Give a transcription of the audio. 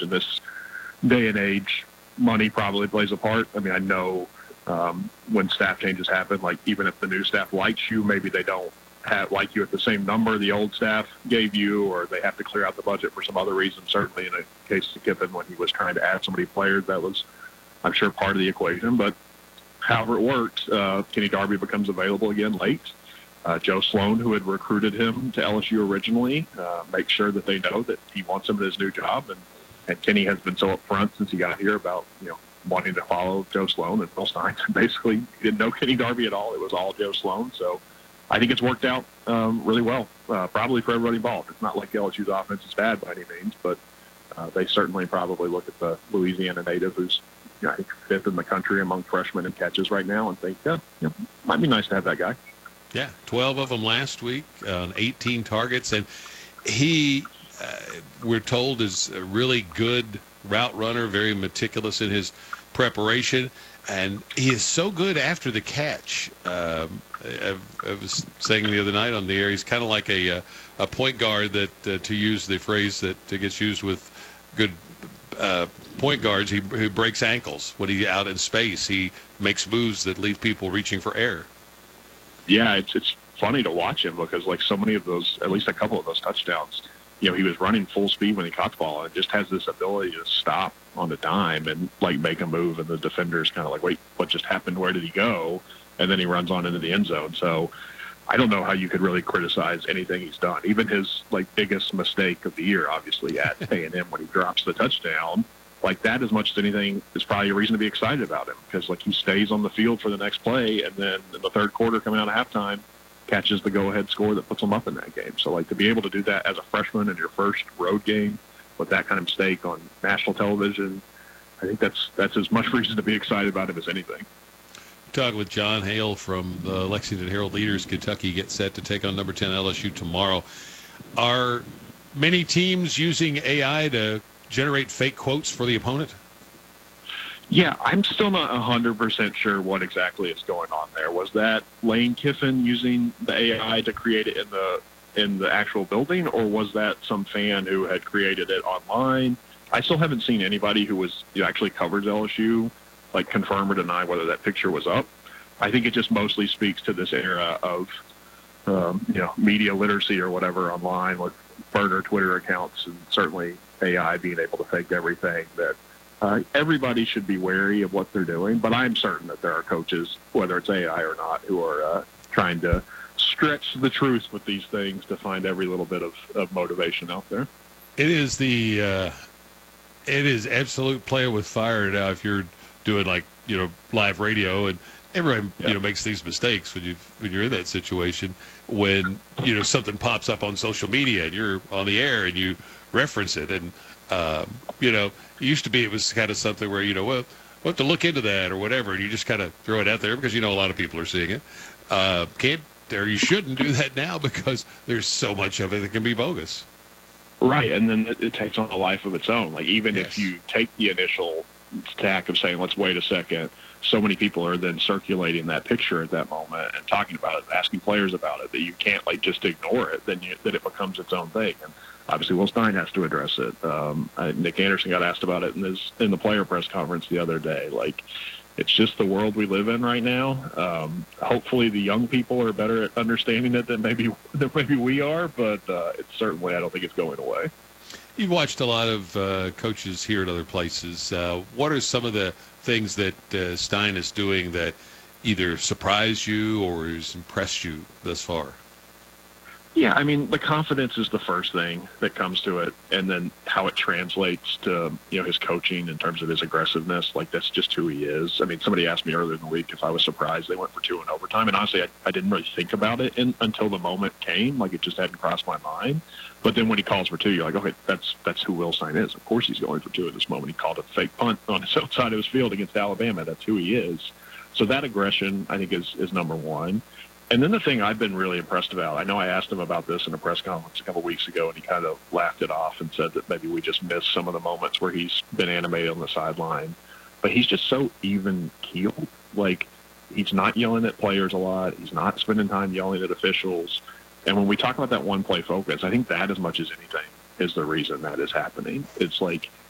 in this day and age, money probably plays a part. I mean, I know when staff changes happen, like even if the new staff likes you, maybe they don't like you at the same number the old staff gave you, or they have to clear out the budget for some other reason. Certainly in a case of Kiffin, when he was trying to add so many players, that was, I'm sure, part of the equation. But however it worked, Kenny Darby becomes available again late. Joe Sloan, who had recruited him to LSU originally, makes sure that they know that he wants him in his new job. And Kenny has been so upfront since he got here about, wanting to follow Joe Sloan, and Phil Stein basically he didn't know Kenny Darby at all. It was all Joe Sloan. So I think it's worked out really well, probably for everybody involved. It's not like LSU's offense is bad by any means, but they certainly probably look at the Louisiana native, who's I think fifth in the country among freshmen in catches right now, and think, might be nice to have that guy. Yeah, 12 of them last week on 18 targets. And he, we're told, is a really good route runner, very meticulous in his preparation. And he is so good after the catch. I was saying the other night on the air, he's kind of like a point guard that, to use the phrase that gets used with good point guards, he breaks ankles. When he's out in space, he makes moves that leave people reaching for air. Yeah, it's funny to watch him because, like, so many of those, at least a couple of those touchdowns, he was running full speed when he caught the ball, and just has this ability to stop on the dime and, like, make a move, and the defender's kind of like, wait, what just happened? Where did he go? And then he runs on into the end zone. So I don't know how you could really criticize anything he's done. Even his, like, biggest mistake of the year, obviously, at A&M when he drops the touchdown, like, that as much as anything is probably a reason to be excited about him, because, like, he stays on the field for the next play, and then in the third quarter coming out of halftime catches the go-ahead score that puts him up in that game. So, like, to be able to do that as a freshman in your first road game with that kind of mistake on national television, I think that's as much reason to be excited about him as anything. Talking with John Hale from the Lexington Herald Leaders. Kentucky gets set to take on number 10 LSU tomorrow. Are many teams using AI to generate fake quotes for the opponent? Yeah, I'm still not 100% sure what exactly is going on there. Was that Lane Kiffin using the AI to create it in the actual building, or was that some fan who had created it online? I still haven't seen anybody who was actually covers LSU like confirm or deny whether that picture was up. I think it just mostly speaks to this era of media literacy or whatever online with burner Twitter accounts, and certainly AI being able to fake everything, that everybody should be wary of what they're doing. But I'm certain that there are coaches, whether it's AI or not, who are trying to stretch the truth with these things to find every little bit of motivation out there. It is absolute play with fire now if you're doing live radio, and everybody makes these mistakes when you're in that situation, when something pops up on social media and you're on the air and you reference it, and it used to be it was kind of something where we'll have to look into that or whatever, and you just kind of throw it out there because a lot of people are seeing it. You shouldn't do that now because there's so much of it that can be bogus. Right, and then it takes on a life of its own. Like, even if you take the initial tack of saying, let's wait a second, so many people are then circulating that picture at that moment and talking about it, asking players about it, that you can't just ignore it, that it becomes its own thing. And obviously Will Stein has to address it. Nick Anderson got asked about it in the player press conference the other day. Like, it's just the world we live in right now. Hopefully the young people are better at understanding it than maybe we are, but it's certainly, I don't think it's going away. You've watched a lot of coaches here at other places. What are some of the things that Stein is doing that either surprised you or has impressed you thus far? Yeah, I mean, the confidence is the first thing that comes to it, and then how it translates to, his coaching in terms of his aggressiveness. Like, that's just who he is. I mean, somebody asked me earlier in the week if I was surprised they went for 2 in overtime, and honestly, I didn't really think about it until the moment came. Like, it just hadn't crossed my mind. But then when he calls for 2, you're like, okay, that's who Will Stein is. Of course he's going for 2 at this moment. He called a fake punt on his own side of his field against Alabama. That's who he is. So that aggression, I think, is number one. And then the thing I've been really impressed about, I know I asked him about this in a press conference a couple weeks ago, and he kind of laughed it off and said that maybe we just missed some of the moments where he's been animated on the sideline. But he's just so even-keeled. Like, he's not yelling at players a lot. He's not spending time yelling at officials. And when we talk about that one-play focus, I think that as much as anything is the reason that is happening. It's like